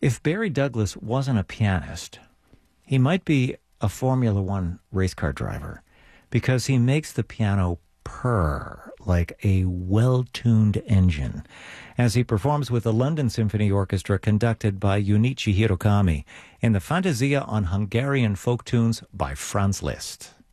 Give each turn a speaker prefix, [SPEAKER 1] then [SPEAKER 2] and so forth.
[SPEAKER 1] If Barry Douglas wasn't a pianist, he might be a Formula One race car driver because he makes the piano purr like a well-tuned engine as he performs with the London Symphony Orchestra conducted by Junichi Hirokami in the Fantasia on Hungarian Folk Tunes by Franz Liszt.